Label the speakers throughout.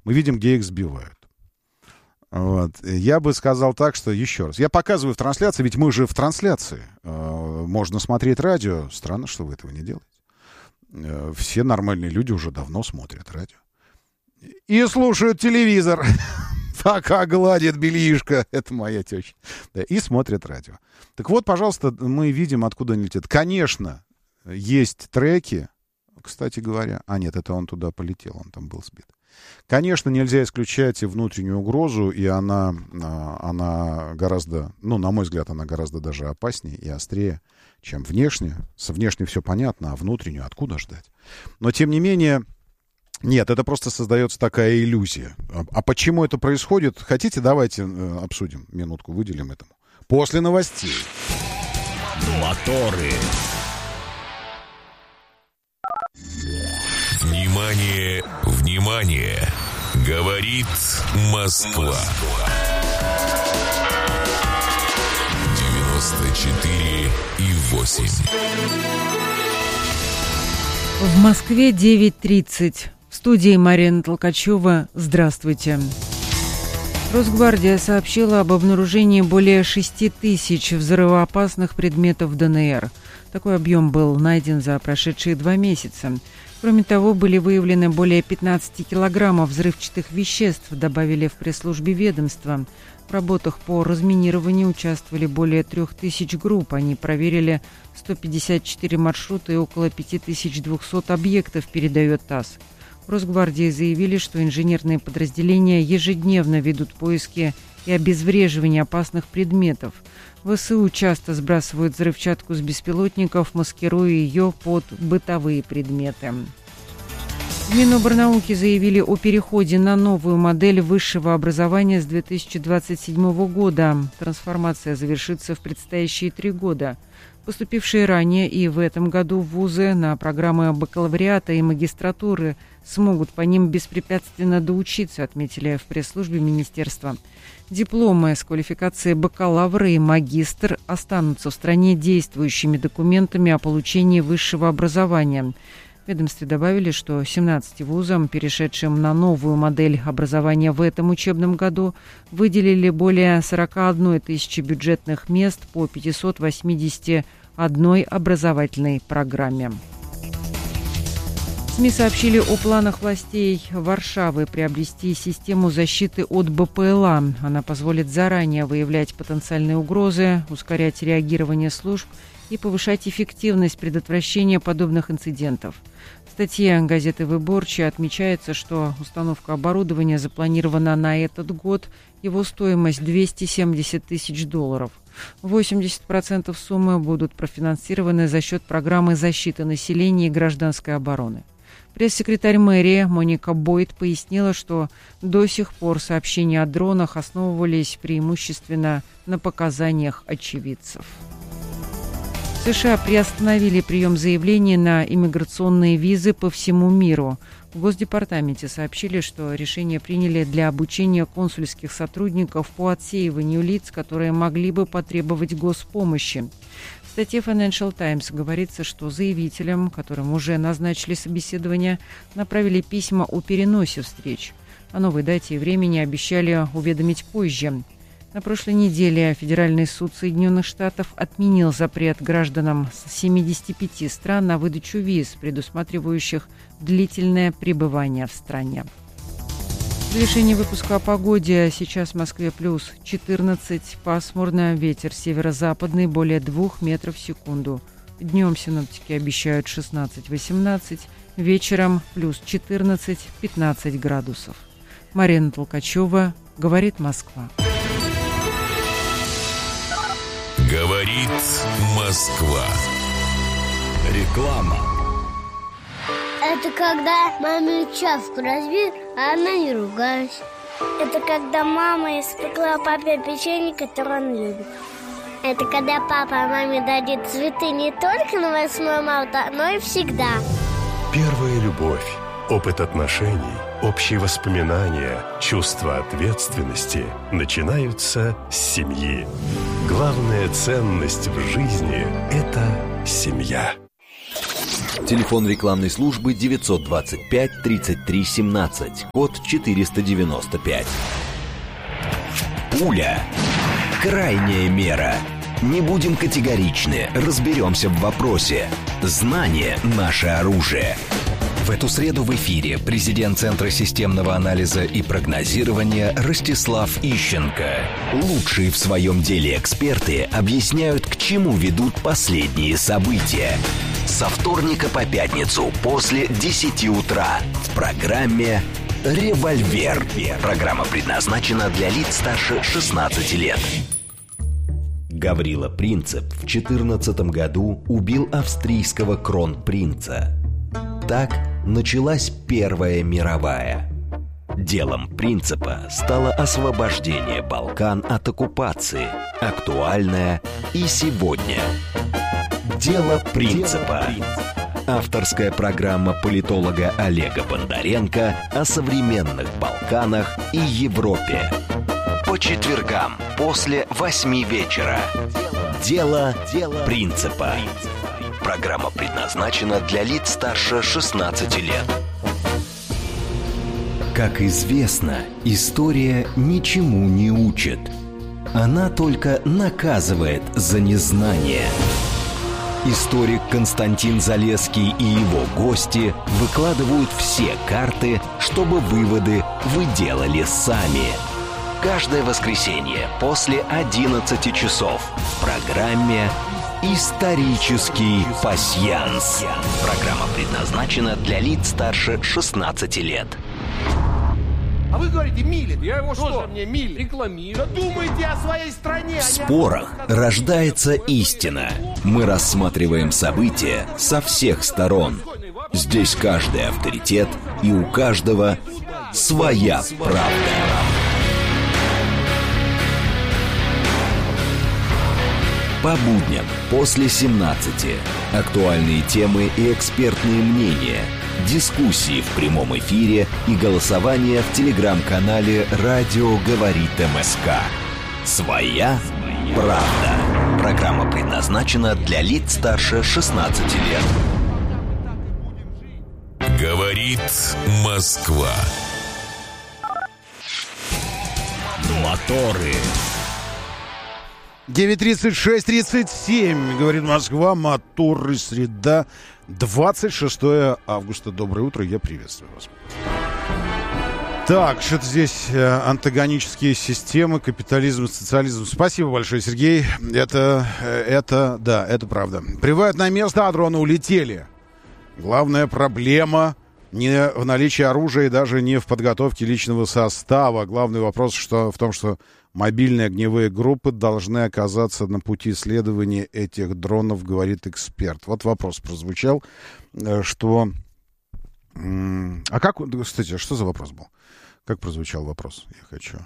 Speaker 1: мы видим, где их сбивают. Вот. Я бы сказал так, что еще раз. Я показываю в трансляции, ведь мы же в трансляции. Можно смотреть радио. Странно, что вы этого не делаете. Все нормальные люди уже давно смотрят радио. И слушают телевизор. Пока гладит бельишко. Это моя теща. Да, и смотрят радио. Так вот, пожалуйста, мы видим, откуда они летят. Конечно, есть треки, кстати говоря. А нет, это он туда полетел, он там был сбит. Конечно, нельзя исключать и внутреннюю угрозу, и она гораздо, ну, на мой взгляд, она гораздо даже опаснее и острее, чем внешне. Со внешней все понятно, а внутреннюю откуда ждать? Но, тем не менее, нет, это просто создается такая иллюзия. А почему это происходит? Хотите, давайте обсудим, минутку выделим этому. После новостей.
Speaker 2: Моторы. Внимание, внимание! Говорит Москва. 94,8.
Speaker 3: В Москве 9:30. В студии Марина Толкачева. Здравствуйте. Росгвардия сообщила об обнаружении более 6 тысяч взрывоопасных предметов в ДНР. Такой объем был найден за прошедшие 2 месяца. Кроме того, были выявлены более 15 килограммов взрывчатых веществ, добавили в пресс-службе ведомства. В работах по разминированию участвовали более 3000 групп. Они проверили 154 маршрута и около 5200 объектов, передает ТАСС. В Росгвардии заявили, что инженерные подразделения ежедневно ведут поиски и обезвреживание опасных предметов. ВСУ часто сбрасывают взрывчатку с беспилотников, маскируя ее под бытовые предметы. В Миноборнауки заявили о переходе на новую модель высшего образования с 2027 года. Трансформация завершится в предстоящие 3 года. Поступившие ранее и в этом году в вузы на программы бакалавриата и магистратуры смогут по ним беспрепятственно доучиться, отметили в пресс-службе министерства. Дипломы с квалификацией бакалавра и магистр останутся в стране действующими документами о получении высшего образования. В ведомстве добавили, что 17 вузам, перешедшим на новую модель образования в этом учебном году, выделили более 41 тысячи бюджетных мест по 581 образовательной программе. СМИ сообщили о планах властей Варшавы приобрести систему защиты от БПЛА. Она позволит заранее выявлять потенциальные угрозы, ускорять реагирование служб и повышать эффективность предотвращения подобных инцидентов. В статье газеты «Выборчи» отмечается, что установка оборудования запланирована на этот год, его стоимость $270 тысяч. 80% суммы будут профинансированы за счет программы защиты населения и гражданской обороны. Пресс-секретарь мэрии Моника Бойд пояснила, что до сих пор сообщения о дронах основывались преимущественно на показаниях очевидцев. США приостановили прием заявлений на иммиграционные визы по всему миру. В Госдепартаменте сообщили, что решение приняли для обучения консульских сотрудников по отсеиванию лиц, которые могли бы потребовать госпомощи. В статье Financial Times говорится, что заявителям, которым уже назначили собеседование, направили письма о переносе встреч. О новой дате и времени обещали уведомить позже. На прошлой неделе Федеральный суд Соединенных Штатов отменил запрет гражданам с 75 стран на выдачу виз, предусматривающих длительное пребывание в стране. В завершении выпуска о погоде. Сейчас в Москве плюс 14, пасмурно, ветер северо-западный более 2 метров в секунду. Днем синоптики обещают 16-18, вечером плюс 14-15 градусов. Марина Толкачева, говорит Москва.
Speaker 2: Говорит Москва. Реклама.
Speaker 4: Это когда маме чашку разбил, а она не ругалась. Это когда мама испекла папе печенье, которое он любит. Это когда папа маме дарит цветы не только на 8 марта, но и всегда.
Speaker 5: Первая любовь, опыт отношений, общие воспоминания, чувство ответственности начинаются с семьи. Главная ценность в жизни – это семья.
Speaker 6: Телефон рекламной службы 925 33 17, код 495. Пуля. Крайняя мера. Не будем категоричны, разберемся в вопросе. Знание – наше оружие. В эту среду в эфире президент Центра системного анализа и прогнозирования Ростислав Ищенко. Лучшие в своем деле эксперты объясняют, к чему ведут последние события. Со вторника по пятницу после 10 утра в программе «Револьвер». Программа предназначена для лиц старше 16 лет. Гаврила Принцип в 14 году убил австрийского кронпринца. Так началась Первая мировая. Делом Принципа стало освобождение Балкан от оккупации, актуальное и сегодня. Дело Принципа. Авторская программа политолога Олега Бондаренко о современных Балканах и Европе. По четвергам после 8 вечера. Дело Принципа. Программа предназначена для лиц старше 16 лет. Как известно, история ничему не учит. Она только наказывает за незнание. Историк Константин Залесский и его гости выкладывают все карты, чтобы выводы вы делали сами. Каждое воскресенье после 11 часов в программе «Исторический пасьянс». Программа предназначена для лиц старше 16 лет.
Speaker 7: А вы говорите, милит. Я его что? Мне милит. Рекламирую. Да думайте о своей стране.
Speaker 6: В спорах рождается истина. Мы рассматриваем события со всех сторон. Здесь каждый авторитет, и у каждого своя правда. По будням после 17. Актуальные темы и экспертные мнения. Дискуссии в прямом эфире и голосование в телеграм-канале «Радио говорит МСК». Своя правда. Программа предназначена для лиц старше 16 лет.
Speaker 2: Говорит Москва.
Speaker 6: Моторы.
Speaker 1: 9:36:37, говорит Москва, моторы, среда, 26 августа. Доброе утро, я приветствую вас. Так, что-то здесь антагонические системы, капитализм, социализм. Спасибо большое, Сергей. Это правда. Прибывают на место, а дроны улетели. Главная проблема не в наличии оружия и даже не в подготовке личного состава. Главный вопрос в том, что мобильные огневые группы должны оказаться на пути исследования этих дронов, говорит эксперт. Вот вопрос прозвучал, что... А как... Кстати, что за вопрос был? Как прозвучал вопрос? Я хочу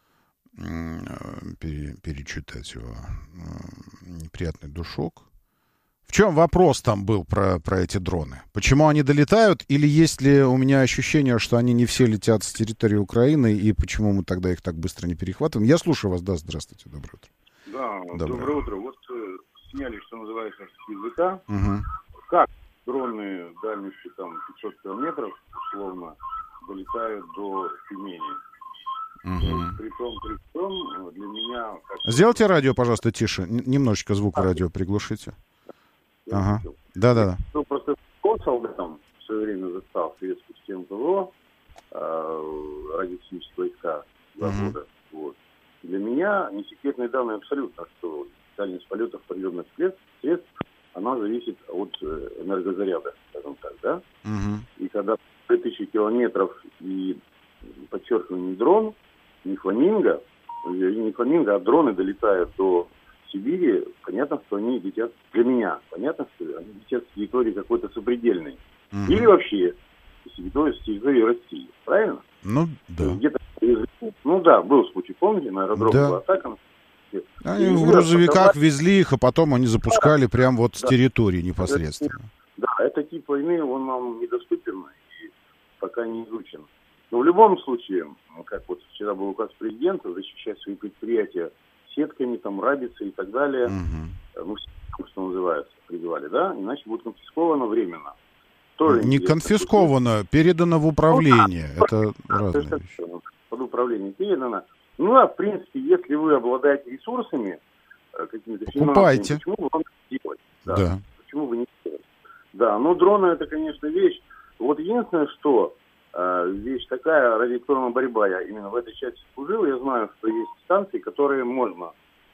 Speaker 1: перечитать его. Неприятный душок. В чем вопрос там был про эти дроны? Почему они долетают? Или есть ли у меня ощущение, что они не все летят с территории Украины, и почему мы тогда их так быстро не перехватываем? Я слушаю вас. Да, здравствуйте. Доброе утро.
Speaker 8: Да, доброе утро. Вот сняли, что называется, с языка.
Speaker 1: Угу.
Speaker 8: Как дроны дальностью там 500 километров, условно, долетают до Тюмени?
Speaker 1: Угу.
Speaker 8: При том, для меня...
Speaker 1: Сделайте радио, пожалуйста, тише. Немножечко звука радио приглушите. Ага. Да.
Speaker 8: Ну, просто солдатом в свое время застал советскую систему ПВО, радиотехнические войска 2 года. Вот. Для меня не секретные данные абсолютно, что дальность полетов определенных средств, она зависит от энергозаряда, скажем так, да? И когда 3000 километров и, подчеркиваю, не дрон, не фламинго, а дроны долетают до Сибири, понятно, что они летят, для меня, понятно, что они летят с территории какой-то сопредельной. Или вообще с территории России. Правильно?
Speaker 1: Ну, да.
Speaker 8: Где-то, ну да, был случай, помните, на аэродроме была атака.
Speaker 1: Они в грузовиках везли их, а потом они запускали прямо вот с территории непосредственно.
Speaker 8: Да, этот тип войны, он нам недоступен и пока не изучен. Но в любом случае, как вот вчера был указ президента, защищать свои предприятия сетками, там, рабицей и так далее. Ну, что называется, призывали, да? Иначе будет конфисковано временно. Тоже
Speaker 1: не конфисковано, передано в управление. Это разные вещи.
Speaker 8: Под управление передано. Ну, а в принципе, если вы обладаете ресурсами, какими-то финансовыми, почему бы вам не делать? Да. Почему бы не делать? Да, но дроны это, конечно, вещь. Вот единственное, что вещь такая, радиоэлектронная борьба, я именно в этой части служил, я знаю, что есть станции, которые можно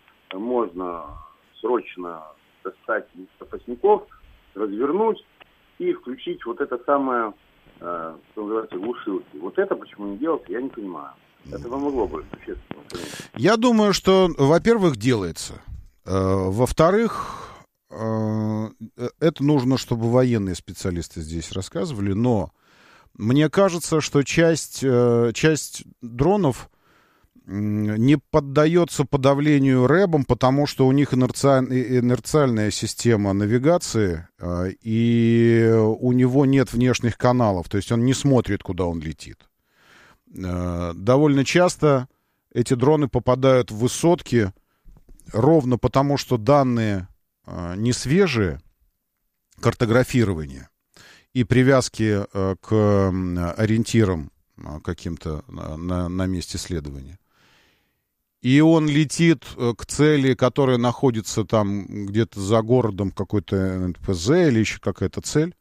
Speaker 8: срочно достать из запасников, развернуть и включить вот это самое, что называется, глушилки. Вот это почему не делается, я не понимаю. Это помогло бы существенно.
Speaker 1: Я думаю, что, во-первых, делается. Во-вторых, это нужно, чтобы военные специалисты здесь рассказывали, но мне кажется, что часть дронов не поддается подавлению рэбом, потому что у них инерциальная система навигации, и у него нет внешних каналов, то есть он не смотрит, куда он летит. Довольно часто эти дроны попадают в высотки ровно потому, что данные не свежие, картографирование и привязки к ориентирам каким-то на месте следования. И он летит к цели, которая находится там где-то за городом, какой-то НПЗ или еще какая-то цель.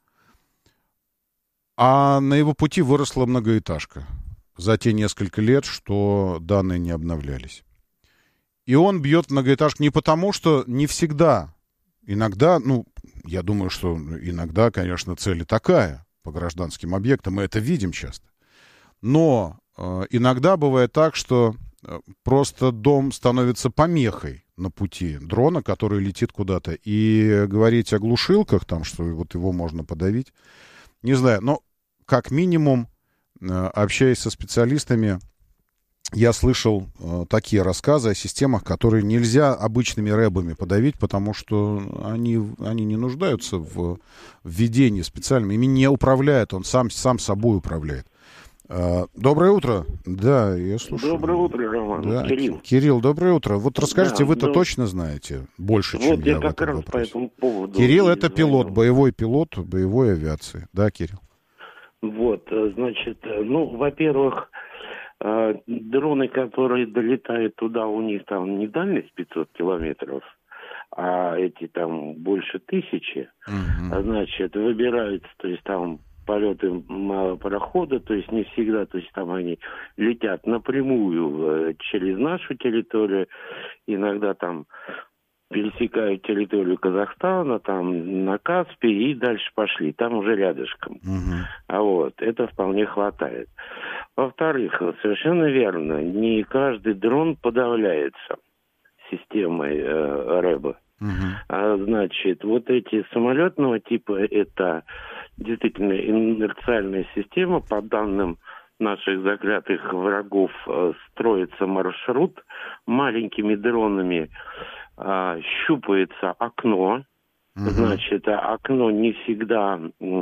Speaker 1: А на его пути выросла многоэтажка за те несколько лет, что данные не обновлялись. И он бьет в многоэтажку не потому, что не всегда. Иногда, я думаю, что иногда, конечно, цель такая по гражданским объектам, мы это видим часто. Но иногда бывает так, что просто дом становится помехой на пути дрона, который летит куда-то. И говорить о глушилках, там, что вот его можно подавить, не знаю. Но как минимум, общаясь со специалистами, я слышал такие рассказы о системах, которые нельзя обычными рэбами подавить, потому что они не нуждаются в введении специальным. Ими не управляет, он сам собой управляет. Доброе утро. Да, я слушаю.
Speaker 9: Доброе утро, Роман.
Speaker 1: Да.
Speaker 9: Кирилл.
Speaker 1: Кирилл, доброе утро. Вот расскажите, вы-то точно знаете больше, чем я в этом вопросе. По этому поводу. Кирилл — это пилот, боевой пилот боевой авиации. Да, Кирилл?
Speaker 9: Вот, значит, во-первых, дроны, которые долетают туда, у них там не дальность 500 километров, а эти там больше 1000. Значит, выбираются, то есть там полеты парохода, то есть не всегда, то есть там они летят напрямую через нашу территорию, иногда там пересекают территорию Казахстана, там на Каспий и дальше пошли, там уже рядышком. А вот, это вполне хватает. Во-вторых, совершенно верно, не каждый дрон подавляется системой рэба. Значит, вот эти самолетного типа, это действительно инерциальная система, по данным наших заклятых врагов, строится маршрут, маленькими дронами щупается окно, значит, окно не всегда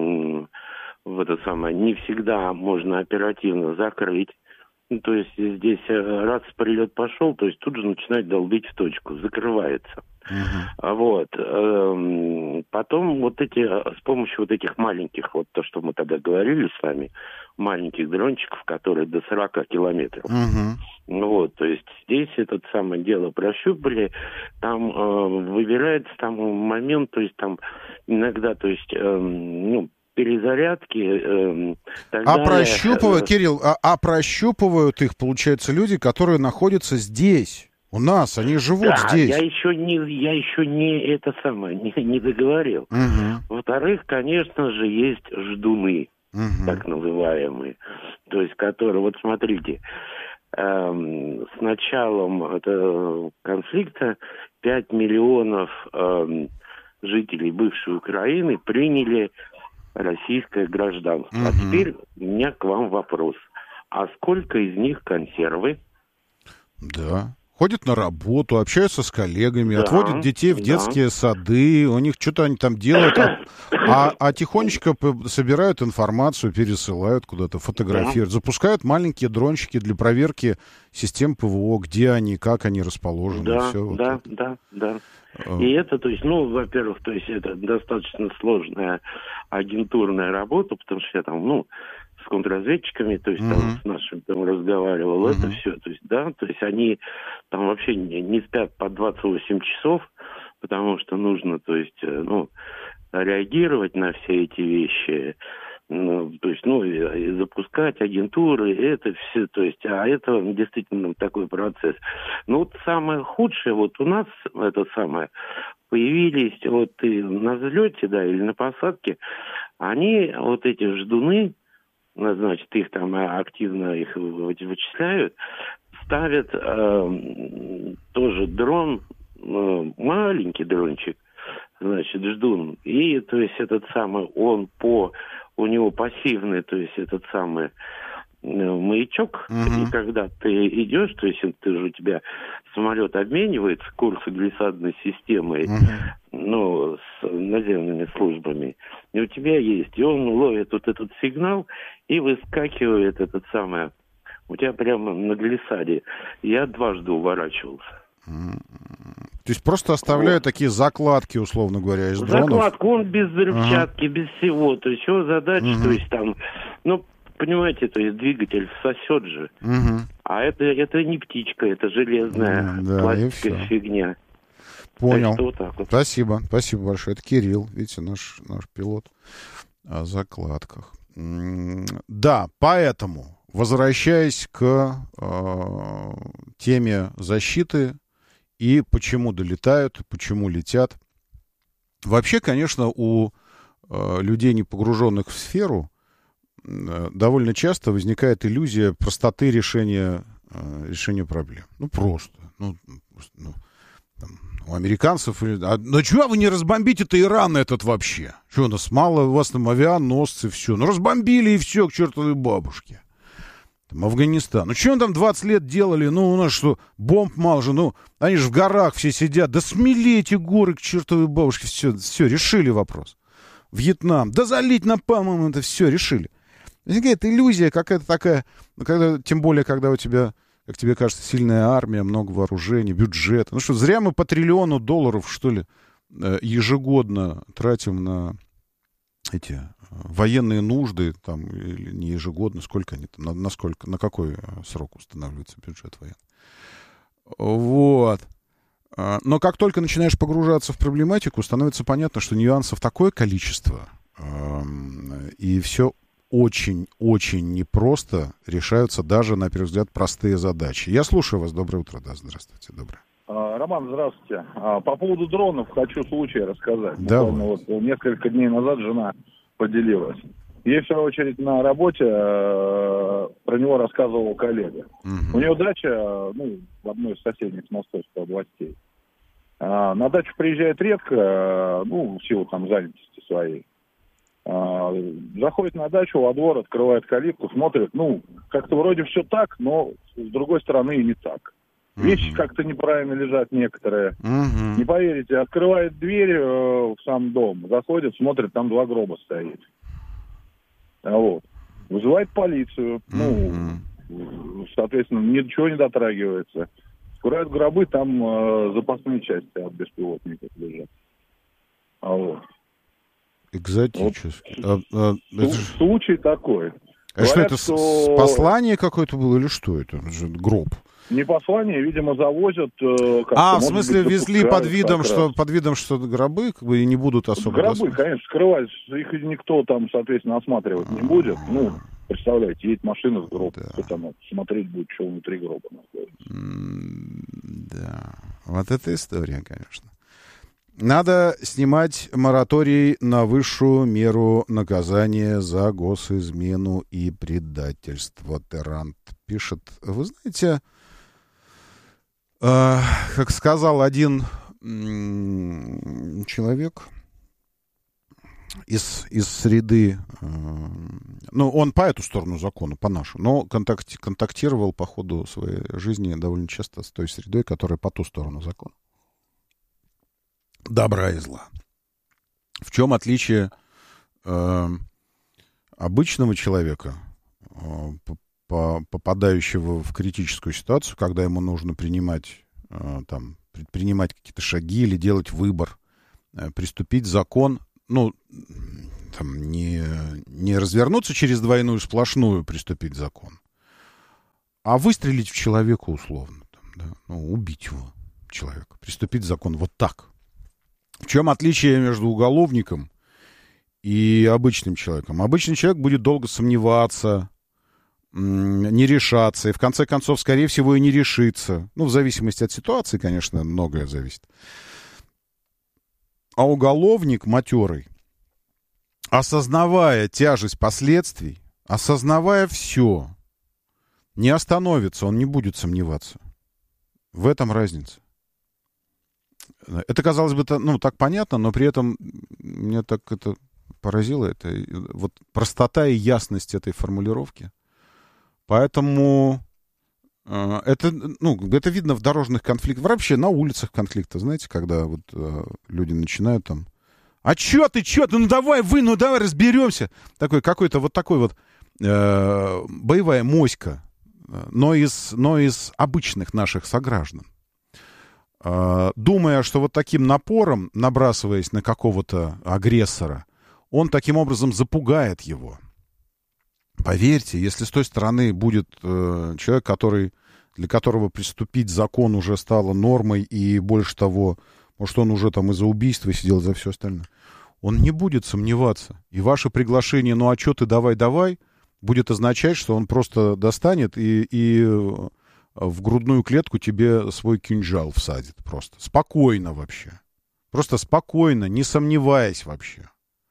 Speaker 9: не всегда можно оперативно закрыть. То есть здесь раз прилет пошел, то есть тут же начинает долбить в точку, закрывается. Вот. Потом вот эти, с помощью вот этих маленьких, вот то, что мы тогда говорили с вами, маленьких дрончиков, которые до 40 километров. Вот, то есть здесь это самое дело прощупали, там выбирается там момент, то есть там иногда, то есть, перезарядки.
Speaker 1: Кирилл, прощупывают их, получается, люди, которые находятся здесь. У нас, они живут здесь.
Speaker 9: Я еще не договорил. Во-вторых, конечно же, есть ждуны, так называемые. То есть, которые, вот смотрите, с началом этого конфликта 5 миллионов жителей бывшей Украины приняли российское гражданство. А теперь у меня к вам вопрос. А сколько из них консервы?
Speaker 1: Да. ходят на работу, общаются с коллегами, отводят детей в детские сады, у них что-то они там делают, а тихонечко собирают информацию, пересылают куда-то, фотографируют, запускают маленькие дрончики для проверки систем ПВО, где они, как они расположены. Все
Speaker 9: Да. И это, то есть, во-первых, то есть это достаточно сложная агентурная работа, потому что я там, с контрразведчиками, то есть там с нашими там разговаривал, это все, то есть, то есть они там вообще не спят по 28 часов, потому что нужно, то есть, реагировать на все эти вещи, то есть, и запускать агентуры, это все, то есть, а это действительно такой процесс. Самое худшее, у нас это самое, появились и на взлете, или на посадке, они, эти ждуны, значит, их там активно их вычисляют, ставят тоже дрон, маленький дрончик, значит, ждун. И, то есть, этот самый, у него пассивный, то есть, этот самый маячок, и когда ты идешь, то есть, у тебя самолет обменивается курсом глиссадной системой, с наземными службами, и у тебя есть, и он ловит этот сигнал и выскакивает этот самый, у тебя прямо на глиссаде. Я дважды уворачивался.
Speaker 1: То есть просто оставляют такие закладки, условно говоря, из дронов?
Speaker 9: Закладку, он без взрывчатки, без всего. То есть его задача, то есть там, понимаете, то есть двигатель сосет же. А это не птичка, это железная пластиковая фигня.
Speaker 1: Понял.
Speaker 9: Вот так вот.
Speaker 1: Спасибо большое. Это Кирилл, видите, наш пилот о закладках. Да, поэтому, возвращаясь к теме защиты и почему долетают, почему летят. Вообще, конечно, у людей, не погруженных в сферу, довольно часто возникает иллюзия простоты решения проблем. Просто. У американцев... чего вы не разбомбите-то Иран этот вообще? Что у нас мало, у вас там авианосцы, все. Разбомбили и все, к чертовой бабушке. Афганистан. Что они там 20 лет делали? У нас что, бомб мало же? Они же в горах все сидят. Да смели эти горы к чертовой бабушке. Все, решили вопрос. Вьетнам. Да залить напалмом, это все, решили. Возникает иллюзия какая-то такая, тем более, когда у тебя, как тебе кажется, сильная армия, много вооружений, бюджет. Зря мы по $1 триллион, что ли, ежегодно тратим на эти военные нужды, там, или не ежегодно, сколько они там, на какой срок устанавливается бюджет военный. Но как только начинаешь погружаться в проблематику, становится понятно, что нюансов такое количество, и все очень-очень непросто решаются даже, на первый взгляд, простые задачи. Я слушаю вас. Доброе утро. Да, здравствуйте. Доброе.
Speaker 10: Роман, здравствуйте. По поводу дронов хочу случай рассказать.
Speaker 1: Да.
Speaker 10: Несколько дней назад жена поделилась. Ей, в свою очередь, на работе про него рассказывал коллега. У нее дача, в одной из соседних московских областей. На дачу приезжает редко, в силу там занятости своей. Заходит на дачу, во двор, открывает калитку, смотрит, как-то вроде все так, но с другой стороны и не так. Вещи как-то неправильно лежат некоторые. Не поверите, открывает дверь в сам дом, заходит, смотрит, там 2 гроба стоит. Вызывает полицию, соответственно, ничего не дотрагивается. Скрывают гробы, там запасные части от беспилотников лежат.
Speaker 1: Экзотически.
Speaker 10: Случай такой.
Speaker 1: Говорят, что послание какое-то было или что это? Гроб?
Speaker 10: Не послание, видимо, завозят.
Speaker 1: В смысле, везли под видом, что гробы, и не будут особо...
Speaker 10: Гробы, конечно, скрывать. Их никто там, соответственно, осматривать не будет. Представляете, едет машина с гробом. Кто там смотреть будет, что внутри гроба находится.
Speaker 1: Да. Вот эта история, конечно. Надо снимать мораторий на высшую меру наказания за госизмену и предательство. Террант пишет. Вы знаете, как сказал один человек, из среды, ну, он по эту сторону закона, по нашу, но контактировал по ходу своей жизни довольно часто с той средой, которая по ту сторону закона. Добра и зла. В чем отличие обычного человека, попадающего в критическую ситуацию, когда ему нужно предпринимать какие-то шаги или делать выбор, приступить закон, ну, там, не развернуться через двойную сплошную, приступить закон, а выстрелить в человека условно, там, да, ну, убить его, человека, приступить закон вот так. В чем отличие между уголовником и обычным человеком? Обычный человек будет долго сомневаться, не решаться, и в конце концов, скорее всего, и не решится. Ну, в зависимости от ситуации, конечно, многое зависит. А уголовник матерый, осознавая тяжесть последствий, осознавая все, не остановится, он не будет сомневаться. В этом разница. Это, казалось бы, так понятно, но при этом меня так это поразило. Это вот простота и ясность этой формулировки. Поэтому это видно в дорожных конфликтах. Вообще на улицах конфликта, знаете, когда вот люди начинают там: а чё ты, ну давай разберемся. Какой-то вот такой вот боевая моська, но из обычных наших сограждан. Думая, что вот таким напором, набрасываясь на какого-то агрессора, он таким образом запугает его. Поверьте, если с той стороны будет человек, для которого приступить закон уже стало нормой, и больше того, может, он уже там из-за убийства сидел, за все остальное, он не будет сомневаться. И ваше приглашение: ну а чё ты, давай, будет означать, что он просто достанет и в грудную клетку тебе свой кинжал всадит просто. Спокойно вообще. Просто спокойно, не сомневаясь вообще.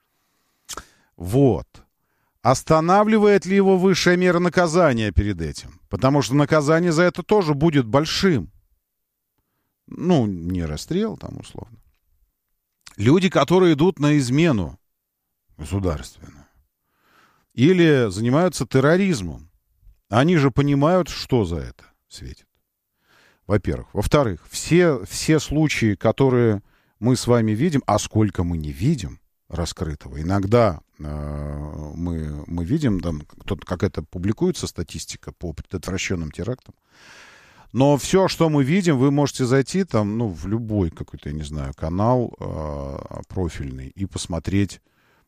Speaker 1: Вот. Останавливает ли его высшая мера наказания перед этим? Потому что наказание за это тоже будет большим. Ну, не расстрел там условно. Люди, которые идут на измену государственную или занимаются терроризмом, они же понимают, что за это светит. Во-первых. Во-вторых, все случаи, которые мы с вами видим, а сколько мы не видим раскрытого, иногда мы видим, там, какая-то публикуется статистика по предотвращенным терактам, но все, что мы видим, вы можете зайти там, ну, в любой какой-то, я не знаю, канал профильный и посмотреть,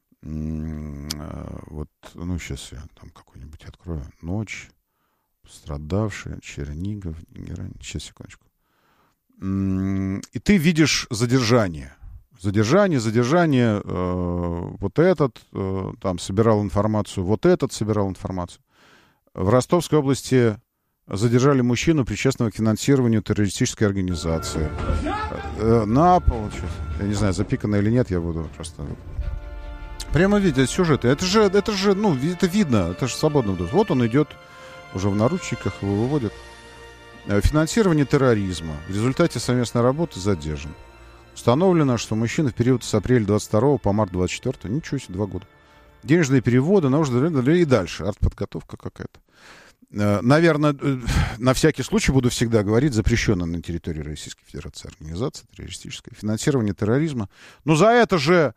Speaker 1: вот, ну, сейчас я там какой-нибудь открою: «Ночь», «Пострадавшие», «Чернигов», сейчас, секундочку. И ты видишь задержание, вот этот там собирал информацию, вот этот собирал информацию. В Ростовской области задержали мужчину, причастного к финансированию террористической организации. На пол, я не знаю, запикано или нет, я буду просто... Прямо видеть сюжеты. Это же, ну, это видно, это же свободно. Вот он идет уже в наручниках, его выводят. Финансирование терроризма. В результате совместной работы задержан. Установлено, что мужчина в период с апреля 22 по март 24, ничего себе, 2 года. Денежные переводы, и дальше. Артподготовка какая-то. Наверное, на всякий случай буду всегда говорить: запрещенная на территории Российской Федерации организация террористическая. Финансирование терроризма. Ну, за это же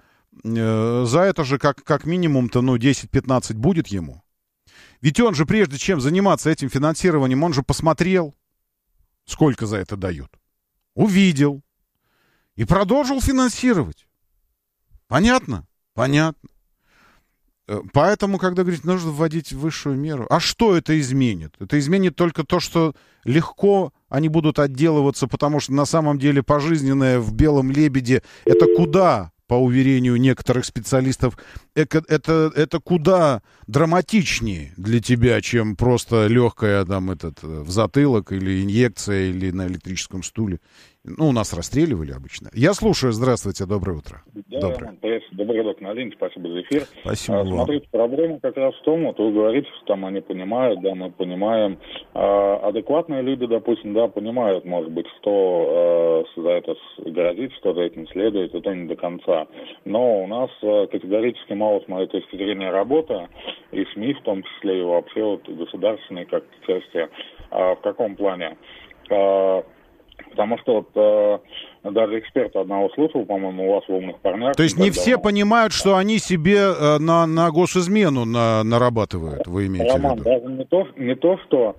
Speaker 1: как минимум-то, 10-15 будет ему. Ведь он же, прежде чем заниматься этим финансированием, он же посмотрел, сколько за это дают. Увидел. И продолжил финансировать. Понятно? Понятно. Поэтому, когда говорит, нужно вводить высшую меру. А что это изменит? Это изменит только то, что легко они будут отделываться, потому что на самом деле пожизненное в «Белом лебеде» это куда, по уверению некоторых специалистов, это куда драматичнее для тебя, чем просто легкая там в затылок или инъекция, или на электрическом стуле, Ну, нас расстреливали обычно. Я слушаю. Здравствуйте, доброе утро.
Speaker 11: Да, доброе утро, Налин, спасибо за эфир.
Speaker 1: Спасибо вам.
Speaker 11: Смотрите, проблема как раз в том, вот вы говорите, что там они понимают, да, мы понимаем. Адекватные люди, допустим, да, понимают, может быть, что за это грозит, что за этим следует, это не до конца. Но у нас категорически мало, с моей точки зрения, работа, и СМИ в том числе, и вообще вот государственные как части. В каком плане? Потому что вот, даже эксперта одного слышал, по-моему, у вас в «Умных парнях».
Speaker 1: То есть не все понимают, что они себе на госизмену нарабатывают, вы имеете
Speaker 11: Роман,
Speaker 1: в виду?
Speaker 11: даже не то, что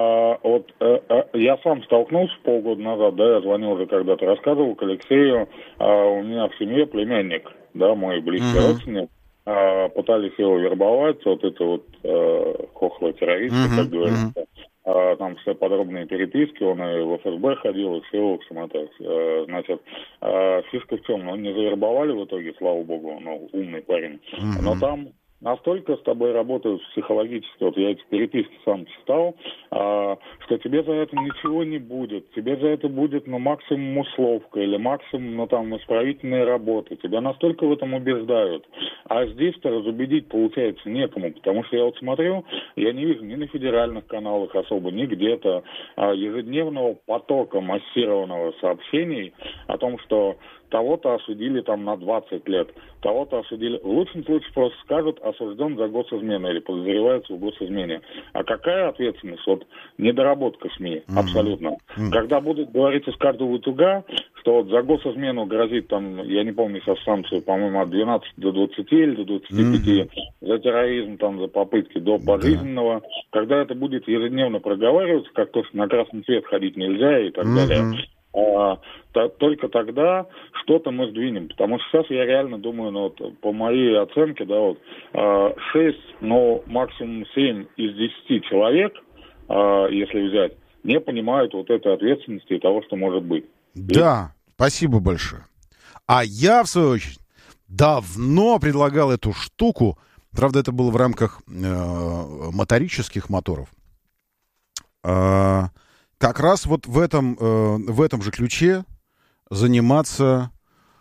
Speaker 11: я сам столкнулся полгода назад, да, я звонил уже когда-то, рассказывал к Алексею, у меня в семье племянник, да, мой близкий родственник, пытались его вербовать, вот это вот хохло-террористы, как говорится. Там все подробные переписки, он и в ФСБ ходил, и все, в общем, это, значит, фишка в чем, он не завербовали в итоге, слава богу, ну, умный парень, но там настолько с тобой работают психологически, вот я эти переписки сам читал, что тебе за это ничего не будет, тебе за это будет, ну, максимум условка или максимум, ну, там, исправительные работы, тебя настолько в этом убеждают, а здесь-то разубедить, получается, некому, потому что я вот смотрю, я не вижу ни на федеральных каналах особо, ни где-то ежедневного потока массированного сообщений о том, что того-то осудили там на 20 лет, того-то осудили. В лучшем случае просто скажут, осужден за госизмену или подозревается в госизмене. А какая ответственность? Вот недоработка СМИ, абсолютно. Когда будут говорить из каждого утюга, что вот за госизмену грозит там, я не помню сейчас санкцию, по-моему, от 12 до 20 или до 25, за терроризм, там, за попытки до пожизненного, когда это будет ежедневно проговариваться, как то, что на красный свет ходить нельзя и так далее, только тогда что-то мы сдвинем. Потому что сейчас я реально думаю, ну, вот, по моей оценке, да, вот 6, но максимум 7 из 10 человек, если взять, не понимают вот этой ответственности и того, что может быть.
Speaker 1: Да, спасибо большое. А я, в свою очередь, давно предлагал эту штуку, правда, это было в рамках моторических моторов, как раз вот в этом же ключе заниматься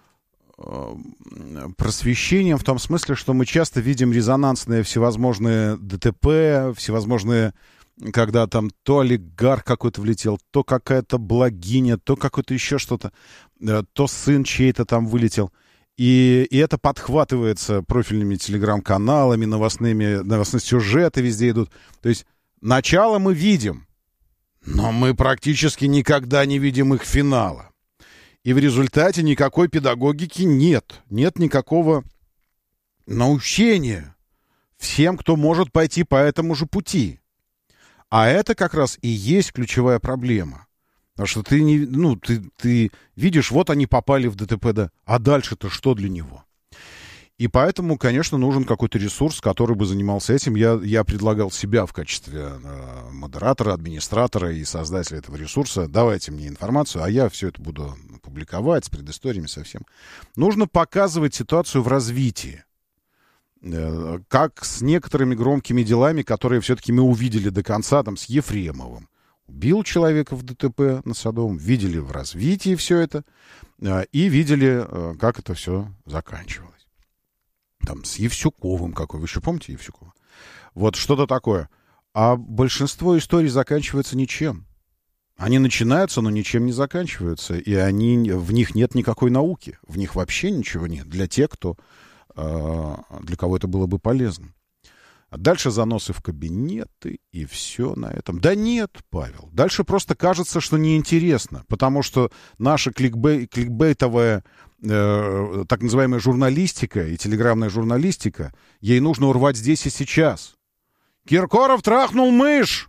Speaker 1: просвещением в том смысле, что мы часто видим резонансные всевозможные ДТП, всевозможные, когда там то олигарх какой-то влетел, то какая-то благиня, то какое-то еще что-то, то сын чей-то там вылетел. И это подхватывается профильными телеграм-каналами, новостные сюжеты везде идут. То есть начало мы видим, но мы практически никогда не видим их финала. И в результате никакой педагогики нет. Нет никакого научения всем, кто может пойти по этому же пути. А это как раз и есть ключевая проблема. Потому что ты видишь, вот они попали в ДТП, да, а дальше-то что для него? И поэтому, конечно, нужен какой-то ресурс, который бы занимался этим. Я предлагал себя в качестве модератора, администратора и создателя этого ресурса. Давайте мне информацию, а я все это буду публиковать с предысториями совсем. Нужно показывать ситуацию в развитии. Как с некоторыми громкими делами, которые все-таки мы увидели до конца, там, с Ефремовым. Убил человека в ДТП на Садовом, видели в развитии все это и видели, как это все заканчивалось. Там с Евсюковым какой. Вы еще помните Евсюкова? Вот что-то такое. А большинство историй заканчивается ничем. Они начинаются, но ничем не заканчиваются. И в них нет никакой науки. В них вообще ничего нет. Для тех, для кого это было бы полезно. А дальше заносы в кабинеты, и все на этом. Да нет, Павел. Дальше просто кажется, что неинтересно. Потому что наша кликбейтовая так называемая журналистика и телеграммная журналистика, ей нужно урвать здесь и сейчас. Киркоров трахнул мышь!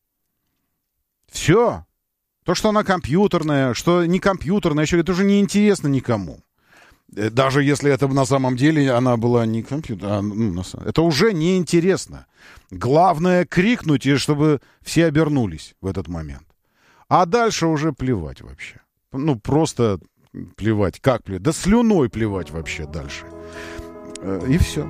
Speaker 1: Все. То, что она компьютерная, что не компьютерная, еще это уже неинтересно никому. Даже если это на самом деле она была не компьютерная. Это уже неинтересно. Главное крикнуть, и чтобы все обернулись в этот момент. А дальше уже плевать вообще. Просто плевать. Как плевать? Да слюной плевать вообще дальше. И все.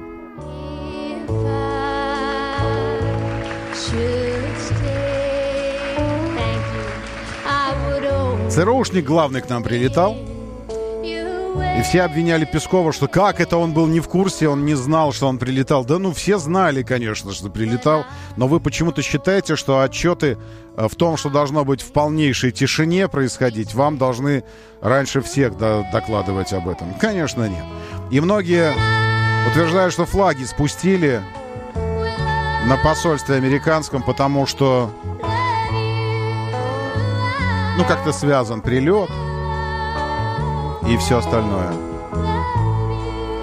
Speaker 1: ЦРУшник главный к нам прилетал. И все обвиняли Пескова, что как это он был не в курсе, он не знал, что он прилетал. Да ну, все знали, конечно, что прилетал. Но вы почему-то считаете, что отчеты в том, что должно быть в полнейшей тишине происходить, вам должны раньше всех докладывать об этом. Конечно, нет. И многие утверждают, что флаги спустили на посольстве американском, потому что, ну, как-то связан прилет и все остальное.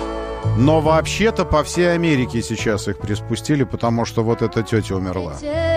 Speaker 1: Но вообще-то по всей Америке сейчас их приспустили, потому что вот эта тетя умерла.